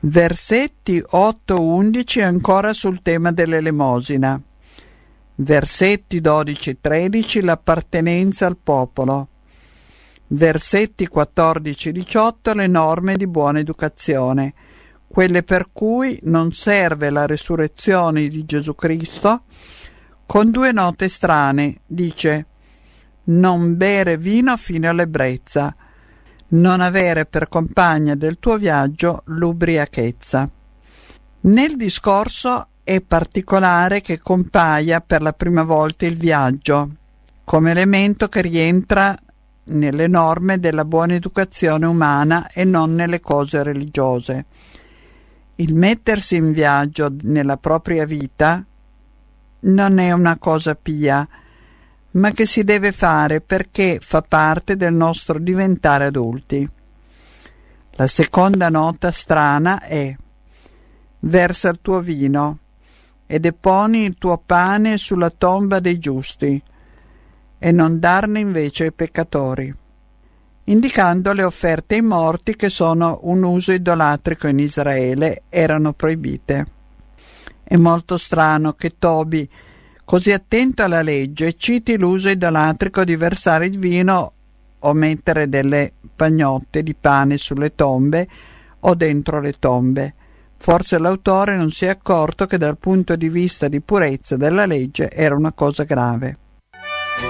Versetti 8-11 ancora sul tema dell'elemosina. Versetti 12-13 l'appartenenza al popolo. Versetti 14-18 le norme di buona educazione, quelle per cui non serve la resurrezione di Gesù Cristo, con due note strane. Dice: non bere vino fino all'ebbrezza, non avere per compagna del tuo viaggio l'ubriachezza. Nel discorso è particolare che compaia per la prima volta il viaggio, come elemento che rientra nelle norme della buona educazione umana e non nelle cose religiose. Il mettersi in viaggio nella propria vita non è una cosa pia, ma che si deve fare perché fa parte del nostro diventare adulti. La seconda nota strana è: versa il tuo vino e deponi il tuo pane sulla tomba dei giusti, e non darne invece ai peccatori, indicando le offerte ai morti, che sono un uso idolatrico in Israele, erano proibite. È molto strano che Tobi, così attento alla legge, citi l'uso idolatrico di versare il vino o mettere delle pagnotte di pane sulle tombe o dentro le tombe. Forse l'autore non si è accorto che dal punto di vista di purezza della legge era una cosa grave.